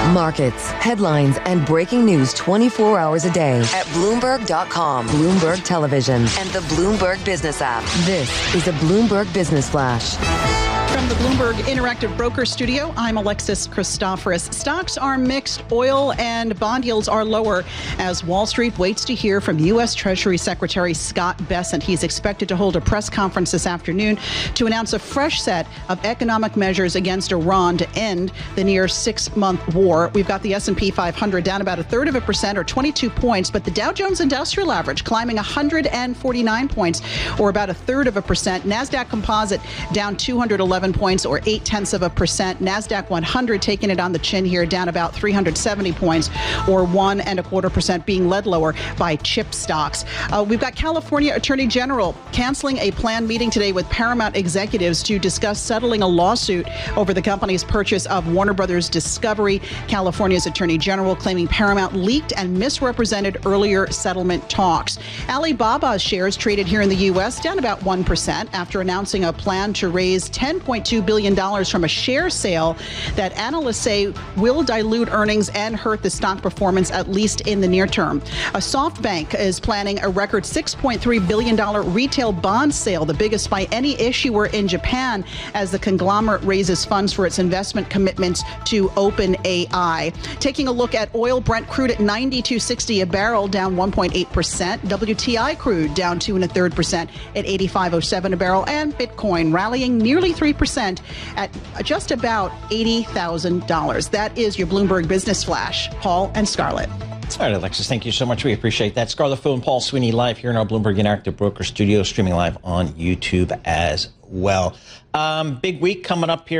Markets, headlines, and breaking news 24 hours a day at Bloomberg.com, Bloomberg Television, and the Bloomberg Business app. This is a Bloomberg Business Flash. From the Bloomberg Interactive Broker Studio, I'm Alexis Christoforous. Stocks are mixed. Oil and bond yields are lower as Wall Street waits to hear from U.S. Treasury Secretary Scott Bessent. He's expected to hold a press conference this afternoon to announce a fresh set of economic measures against Iran to end the near 6-month war. We've got the S&P 500 down about 0.33% or 22 points, but the Dow Jones Industrial Average climbing 149 points or about 0.33%. NASDAQ Composite down 211 points or 0.8%. NASDAQ 100 taking it on the chin here, down about 370 points or 1.25%, being led lower by chip stocks. We've got California Attorney General canceling a planned meeting today with Paramount executives to discuss settling a lawsuit over the company's purchase of Warner Brothers Discovery. California's Attorney General claiming Paramount leaked and misrepresented earlier settlement talks. Alibaba's shares traded here in the U.S. down about 1% after announcing a plan to raise $10.2 billion from a share sale that analysts say will dilute earnings and hurt the stock performance, at least in the near term. SoftBank is planning a record $6.3 billion retail bond sale, the biggest by any issuer in Japan, as the conglomerate raises funds for its investment commitments to OpenAI. Taking a look at oil, Brent crude at $92.60 a barrel, down 1.8%. WTI crude down 2.33% at $85.07 a barrel, and Bitcoin rallying nearly 3% at just about $80,000. That is your Bloomberg Business Flash. Paul and Scarlett. All right, Alexis, thank you so much. We appreciate that. Scarlett Fu and Paul Sweeney live here in our Bloomberg Interactive Broker Studio, streaming live on YouTube as well. Big week coming up here.